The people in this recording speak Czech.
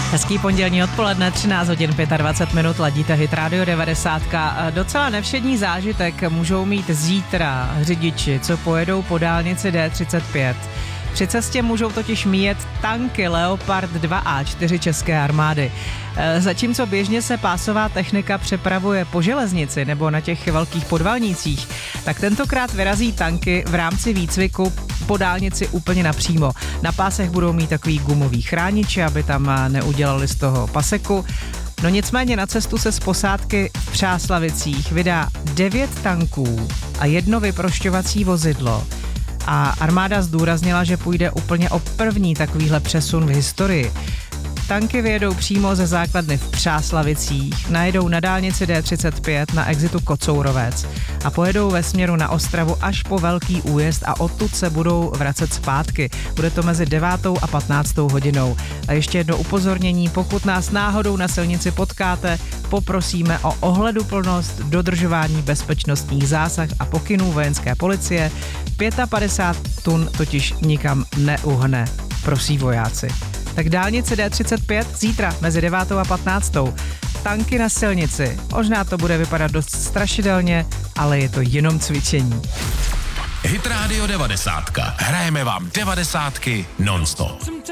Hezký pondělní odpoledne, 13 hodin 25 minut, ladíte Hit Radio 90. Docela nevšední zážitek můžou mít zítra řidiči, co pojedou po dálnici D35. Při cestě můžou totiž míjet tanky Leopard 2A4 české armády. Zatímco běžně se pásová technika přepravuje po železnici nebo na těch velkých podvalnících, tak tentokrát vyrazí tanky v rámci výcviku po dálnici úplně napřímo. Na pásech budou mít takový gumový chrániče, aby tam neudělali z toho paseku. No nicméně na cestu se z posádky v Přáslavicích vydá 9 tanků a 1 vyprošťovací vozidlo. A armáda zdůraznila, že půjde úplně o první takovýhle přesun v historii. Tanky vyjedou přímo ze základny v Přáslavicích, najedou na dálnici D35 na exitu Kocourovec a pojedou ve směru na Ostravu až po Velký Újezd a odtud se budou vracet zpátky. Bude to mezi 9. a 15. hodinou. A ještě jedno upozornění, pokud nás náhodou na silnici potkáte, poprosíme o ohleduplnost, dodržování bezpečnostních zásah a pokynů vojenské policie. 55 tun totiž nikam neuhne, prosí vojáci. Tak dálnice D35 zítra mezi 9. a 15. Tanky na silnici. Možná to bude vypadat dost strašidelně, ale je to jenom cvičení. Hit Radio 90. Hrajeme vám 90 non-stop.